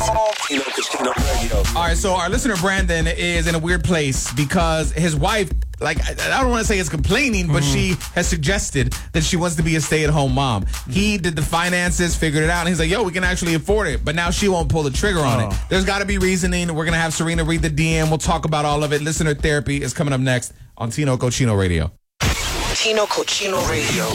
Tino Cochino Radio. All right, so our listener Brandon is in a weird place because his wife, like, I don't want to say is complaining, but she has suggested that she wants to be a stay-at-home mom. He did the finances, figured it out, and he's like, yo, we can actually afford it. But now she won't pull the trigger on it. There's got to be reasoning. We're going to have Serena read the DM. We'll talk about all of it. Listener therapy is coming up next on Tino Cochino Radio. Tino Cochino Radio.